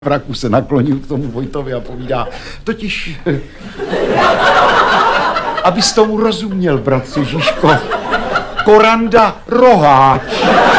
Vraku se naklonil k tomu Vojtovi a povídá, totiž, abys tomu rozuměl, bratře Žižko, Koranda Roháč.